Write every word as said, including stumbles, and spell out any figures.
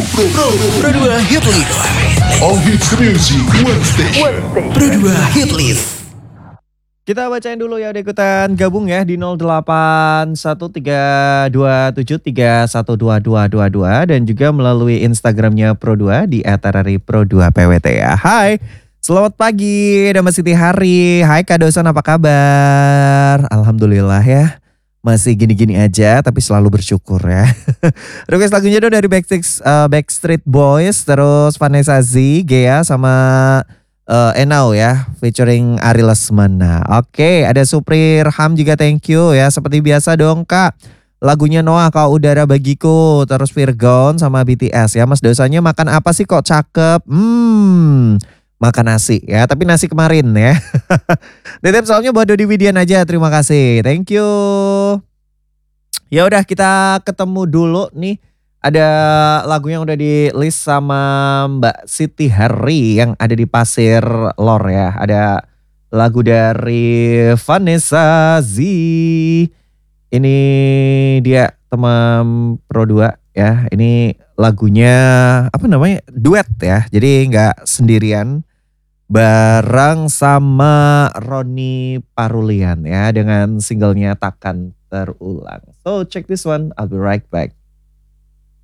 Pro Pro Pro dua Hit List. All hits music one station. Pro dua Hit List. Kita bacain dulu ya, udah ikutan gabung ya di nol delapan satu tiga dua tujuh tiga satu dua dua dua dua dan juga melalui Instagramnya Pro dua di et rari pro dua p w t ya. Hai, selamat pagi, udah masih di hari. Hai Kak Dosan, apa kabar? Alhamdulillah ya, masih gini-gini aja tapi selalu bersyukur ya. Request lagunya dong dari Backstreet, uh, Backstreet Boys, terus Vanessa Z, Gea sama uh, Enau ya, featuring Ari Lesmana. Oke, ada Supri Irham juga, thank you ya. Seperti biasa dong Kak, lagunya Noah Kau Udara Bagiku, terus Virgon sama B T S ya. Mas Dosanya makan apa sih kok cakep? Hmm, makan nasi ya, tapi nasi kemarin ya. Titip soalnya buat Dodi Widian aja, terima kasih, thank you. Ya udah, kita ketemu dulu nih. Ada lagu yang udah di list sama Mbak Siti Hari yang ada di Pasir Lor ya. Ada lagu dari Vanessa Z. Ini dia teman Pro dua ya. Ini lagunya apa namanya? Duet ya. Jadi nggak sendirian. Bareng sama Roni Parulian ya, dengan singlenya Takkan Terulang. So check this one, I'll be right back.